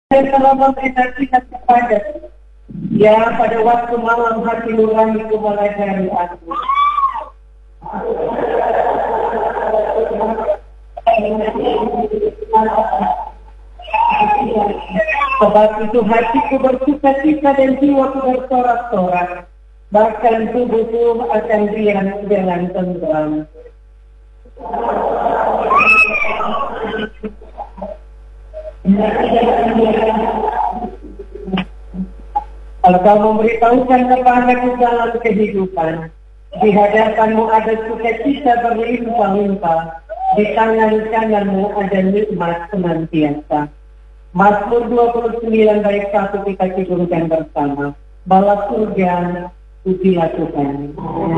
Saya telah memberitakan kepada ya pada waktu malam hati nuraniku mulai dari aku. Sebab itu hatiku bersuka-cita dan jiwaku bersorak-sorak. Bahkan tubuhku akan riang dengan tentram. Kalau kau memberitahukan kepadaku jalan kehidupan, di hadapanmu ada sukacita berlimpah-limpah, di tangan kananmu ada nikmat senantiasa. Mazmur 29 baik 1 kita hidungkan bersama. Balas surga, pujilah Tuhan.